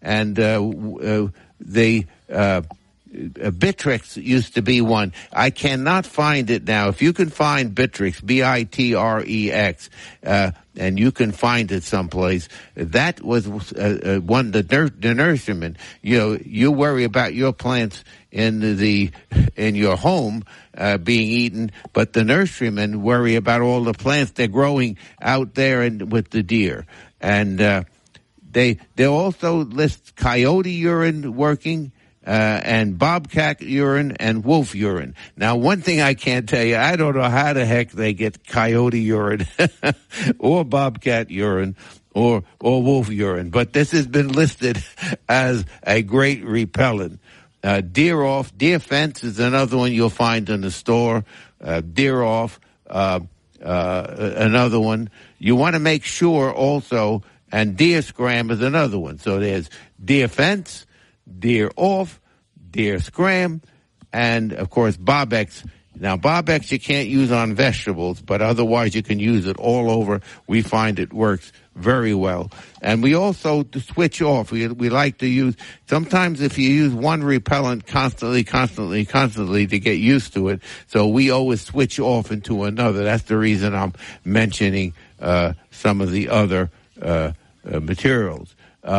and Bittrex used to be one. I cannot find it now. If you can find Bittrex, Bitrex, and you can find it someplace, that was one, the nurseryman. You worry about your plants in your home being eaten, but the nurserymen worry about all the plants they're growing out there and with the deer. And they also list coyote urine working, and bobcat urine and wolf urine. Now, one thing I can't tell you, I don't know how the heck they get coyote urine or bobcat urine or wolf urine, but this has been listed as a great repellent. Deer fence is another one you'll find in the store. Deer off, another one. You want to make sure also, and deer scram is another one. So there's deer fence, deer off, deer scram, and of course Bobex. Now Bobex you can't use on vegetables, but otherwise you can use it all over. We find it works very well. And we also switch off. We like to use, sometimes if you use one repellent constantly to get used to it, so we always switch off into another. That's the reason I'm mentioning some of the other materials.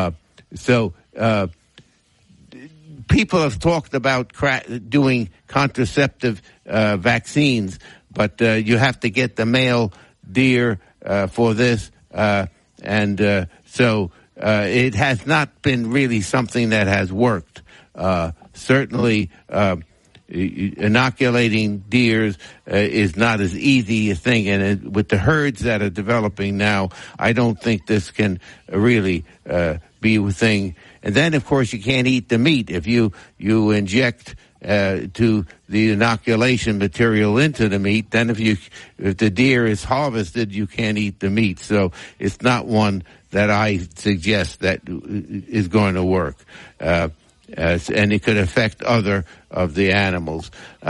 People have talked about doing contraceptive vaccines, but you have to get the male deer for this, and so it has not been really something that has worked. Certainly, inoculating deers is not as easy a thing, and with the herds that are developing now, I don't think this can really be a thing. And then, of course, you can't eat the meat. If you inject to the inoculation material into the meat, then if the deer is harvested, you can't eat the meat. So it's not one that I suggest that is going to work. And it could affect other of the animals.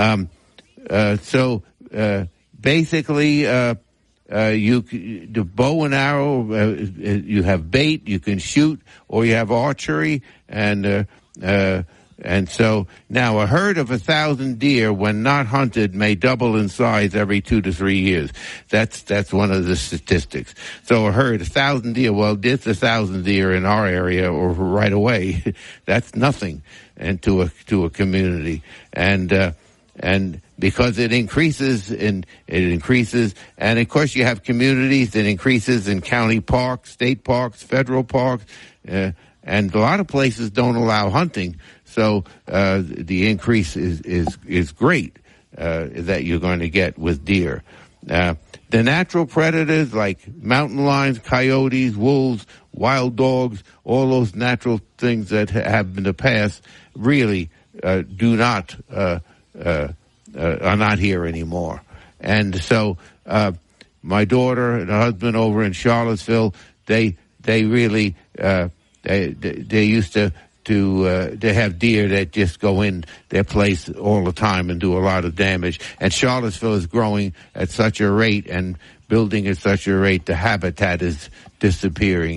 Basically, the bow and arrow, you have bait, you can shoot, or you have archery, and so now a herd of 1,000 deer, when not hunted, may double in size every 2 to 3 years. That's one of the statistics. So a herd, 1,000 deer, well, there's 1,000 deer in our area, or right away. That's nothing, and to a community, and because it increases, and of course you have communities that increases in county parks, state parks, federal parks, and a lot of places don't allow hunting, so the increase is great that you're going to get with deer. The natural predators like mountain lions, coyotes, wolves, wild dogs, all those natural things that have in the past really do not are not here anymore. And so my daughter and her husband over in Charlottesville, they really they used to have deer that just go in their place all the time and do a lot of damage. And Charlottesville is growing at such a rate and building at such a rate, the habitat is disappearing.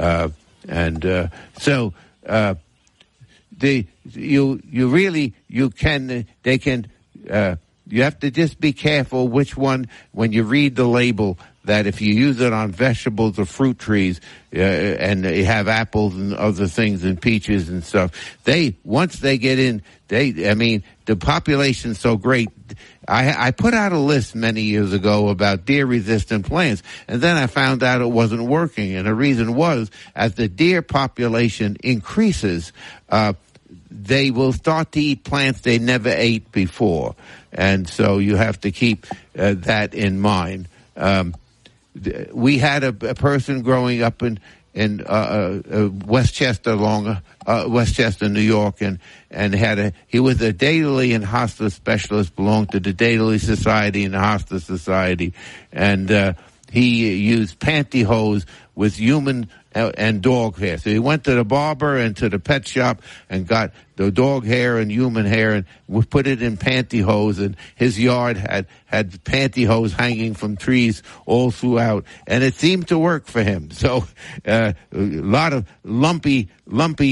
You have to just be careful which one, when you read the label, that if you use it on vegetables or fruit trees, and they have apples and other things and peaches and stuff, once they get in, the population's so great. I put out a list many years ago about deer-resistant plants, and then I found out it wasn't working. And the reason was, as the deer population increases, they will start to eat plants they never ate before. And so you have to keep that in mind. We had a person growing up in Westchester, Westchester, New York, and he was a Dayley and Hospice specialist, belonged to the Dayley Society and the Hospice Society, and he used pantyhose with human and dog hair. So he went to the barber and to the pet shop and got the dog hair and human hair and put it in pantyhose, and his yard had pantyhose hanging from trees all throughout, and it seemed to work for him. So a lot of lumpy